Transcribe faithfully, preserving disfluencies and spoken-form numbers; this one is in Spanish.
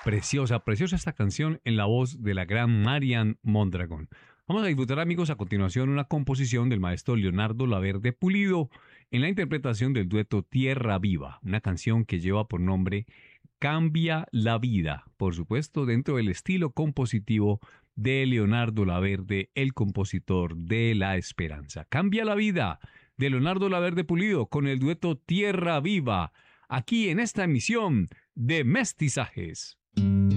Preciosa, preciosa esta canción en la voz de la gran Marian Mondragón. Vamos a disfrutar, amigos, a continuación una composición del maestro Leonardo Laverde Pulido en la interpretación del dueto Tierra Viva, una canción que lleva por nombre Cambia la Vida, por supuesto dentro del estilo compositivo de Leonardo Laverde, el compositor de La Esperanza. Cambia la Vida de Leonardo Laverde Pulido con el dueto Tierra Viva, aquí en esta emisión de Mestizajes.